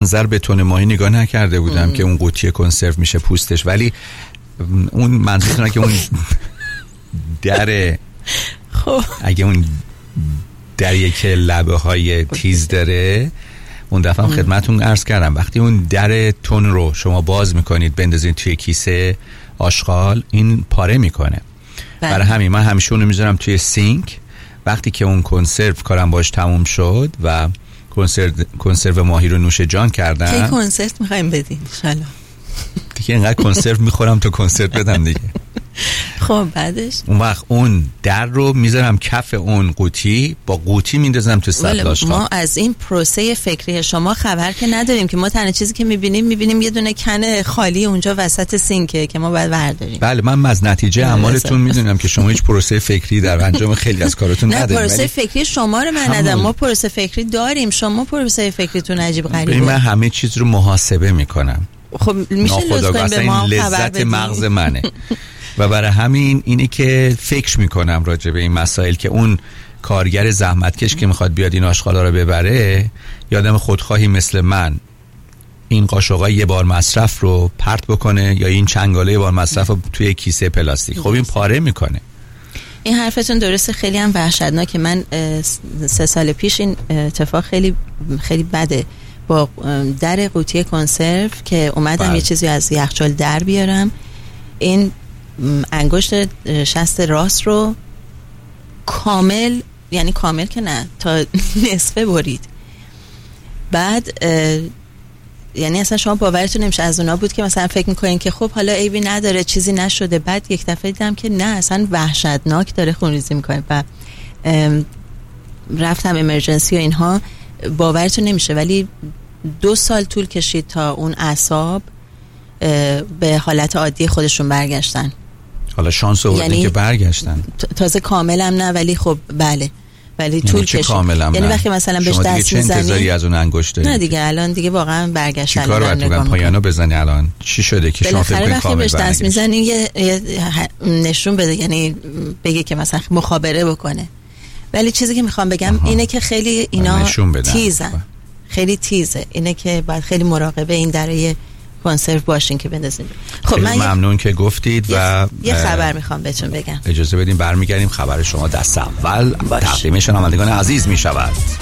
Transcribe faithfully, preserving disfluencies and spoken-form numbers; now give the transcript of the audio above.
منظر به تون ماهی نگاه نکرده بودم ام. که اون قوطی کنسرو میشه پوستش، ولی اون منظورتونه که اون در خب اگه اون در یک لبه های تیز داره، اون دفعه هم خدمتون عرض کردم وقتی اون در تون رو شما باز میکنید بندازید توی کیسه آشغال، این پاره میکنه. برای همین من همیشه اونو میذارم توی سینک. وقتی که اون کنسرو کارم باش تموم شد و کنسرو کنسرو ماهی رو نوش جان کردم. کی کنسرت میخوایم بدین انشالله؟ دیگه اینقدر کنسرو میخورم تا کنسرت بدم دیگه. خب بعدش اون وقت اون در رو میذارم کف اون قوطی، با قوطی میندازم تو سطل آشغال. ما از این پروسه فکری شما خبر که نداریم که ما تنها چیزی که میبینیم میبینیم یه دونه کن خالی اونجا وسط سینکه که ما باید برداریم. بله من از نتیجه اعمالتون میدونم که شما هیچ پروسه فکری در انجام خیلی از کاراتون ندارید. نه پروسه فکری شما رو من ندارم، ما پروسه فکری داریم، شما پروسه فکریتون عجیب غریبه. من همه چیز رو محاسبه میکنم. خب میشه لطفاً به ما خبر بدید؟ مغز منه. و برای همین اینی که فکر میکنم راجع به این مسائل که اون کارگر زحمتکش که میخواد بیاد این آشغالا رو ببره، یادم خودخواهی مثل من این قاشقای یه بار مصرف رو پرت بکنه یا این چنگاله یه بار مصرف رو توی کیسه پلاستیک، خب این پاره میکنه. این حرفتون درسته، خیلی هم وحشتناکه. من سه سال پیش این اتفاق خیلی خیلی بده با در قوطی کنسرو که اومدم بله. یه چیزی از یخچال در بیارم، این انگشت شست راست رو کامل، یعنی کامل که نه تا نصفه برید. بعد یعنی اصلا شما باورتون نمیشه، از اونا بود که مثلا فکر میکنین که خب حالا عیبی نداره چیزی نشده، بعد یک دفعه دیدم که نه اصلا وحشتناک داره خونریزی میکنه و رفتم امرجنسی و اینها. باورتون نمیشه ولی دو سال طول کشید تا اون اعصاب به حالت عادی خودشون برگشتن. حالا شانس آوردین یعنی که برگشتن. تازه کاملا نه ولی خب بله، ولی طول یعنی کشید. یعنی وقتی مثلا بهش دست میزنی چه انتظاری از اون انگشت دارید؟ نه دیگه الان دیگه واقعا برگشتن. چیکار باید بگم پایانو بزنی الان؟ چی شده که شما فکر کنید کامل بهش دست میزنی یه, یه نشون بده، یعنی بگه که مثلا مخابره بکنه. ولی چیزی که میخوام بگم آها. اینه که خیلی اینا تیزن، خیلی تیزه. اینه که باید خیلی مراقبه این درای کنسرو باشین که بندازین. خب من ممنون که گفتید و یه خبر میخوام بهتون بگم. اجازه بدین برمیگردیم خبر شما دست اول تقدیم شنوندگان عزیز میشود.